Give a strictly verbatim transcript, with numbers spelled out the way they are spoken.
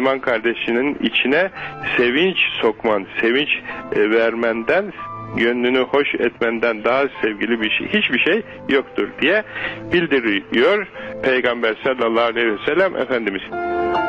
Müslüman kardeşinin içine sevinç sokman, sevinç e, vermenden, gönlünü hoş etmenden daha sevgili bir şey, hiçbir şey yoktur diye bildiriyor Peygamber sallallahu aleyhi ve sellem Efendimiz.